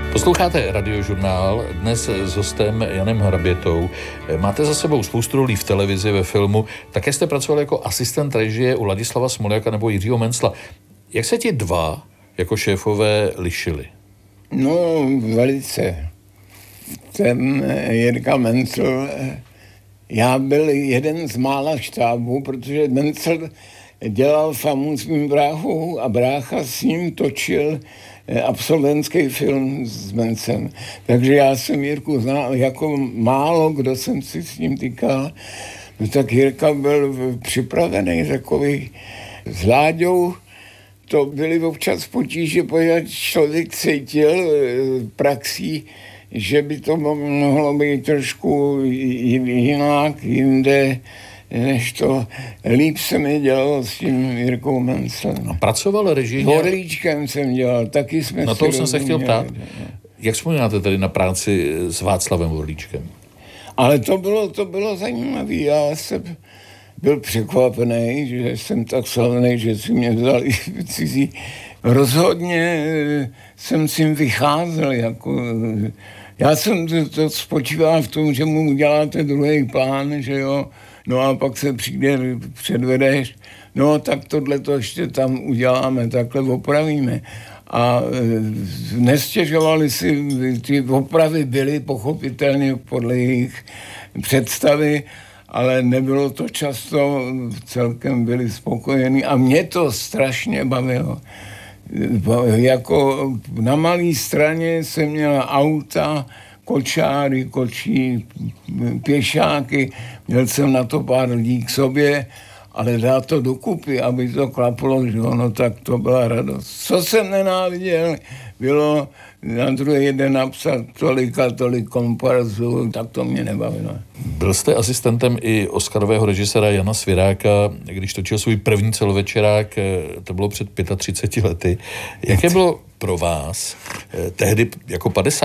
Posloucháte Radiožurnál, dnes s hostem Janem Hrabětou. Máte za sebou spoustu rolí v televizi, ve filmu. Také jste pracoval jako asistent režie u Ladislava Smoljaka nebo Jiřího Mencla. Jak se ti dva jako šéfové lišili? No, velice. Ten Jirka Mencl, já byl jeden z mála štábů, protože Mencl dělal FAMU s mým bráchou a brácha s ním točil absolventský film s Mencem. Takže já jsem Jirku znal, jako málo kdo jsem si s ním týkal. No tak Jirka byl připravený takový s Láďou. To byly občas potíže, protože člověk cítil praxí, že by to mohlo být trošku jinak, jinde, než to. Líp se mi dělalo s tím Jirkou Menclem. A pracoval režijně? Horlíčkem jsem dělal, taky jsme na to jsem se chtěl ptát. Jak vzpomínáte tedy na práci s Václavem Horlíčkem? Ale to bylo zajímavé. Já jsem byl překvapený, že jsem tak slavný, že si mě vzali cizí. Rozhodně jsem s ním vycházel. Já jsem to spočíval v tom, že mu uděláte druhý plán, že jo. No a pak se přijde, předvedeš, no tak tohleto ještě tam uděláme, takhle opravíme. A nestěžovali si, ty opravy byly pochopitelně podle jejich představy, ale nebylo to často, celkem byli spokojení a mě to strašně bavilo. Jako na malé straně jsem měla auta, kočáry, kočí, pěšáky, měl jsem na to pár lidí k sobě, ale dát to dokupy, aby to klaplo, že no tak to byla radost. Co jsem nenáviděl, bylo na druhý den napsat tolik komparzů, tak to mě nebavilo. Byl jste asistentem i oscarového režiséra Jana Sviráka, když točil svůj první celovečerák, to bylo před 35 lety. Jaké bylo pro vás tehdy jako 50